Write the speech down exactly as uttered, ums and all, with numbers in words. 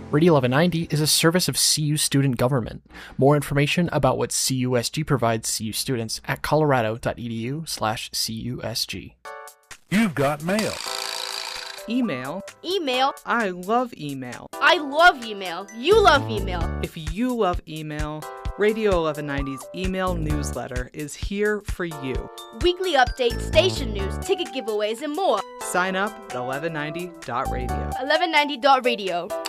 Radio eleven ninety is a service of C U student government. More information about what C U S G provides C U students at colorado.edu slash CUSG. You've got mail. Email. Email. I love email. I love email. You love email. If you love email, Radio eleven ninety's email newsletter is here for you. Weekly updates, station news, ticket giveaways, and more. Sign up at eleven ninety dot radio. eleven ninety dot radio.